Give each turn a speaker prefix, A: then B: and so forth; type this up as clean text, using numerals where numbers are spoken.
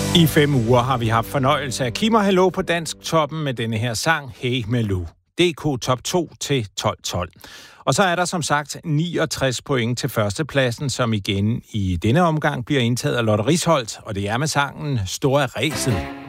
A: I 5 uger har vi haft fornøjelse af Kim og Hallo på Dansk Toppen med denne her sang, Hey Malou. DK Top 2 til 12-12. Og så er der som sagt 69 point til førstepladsen, som igen i denne omgang bliver indtaget af Lotte Risholt, og det er med sangen Store Ræset.